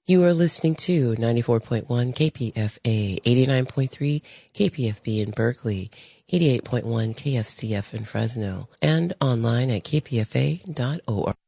You are listening to 94.1 KPFA, 89.3 KPFB in Berkeley, 88.1 KFCF in Fresno, and online at kpfa.org.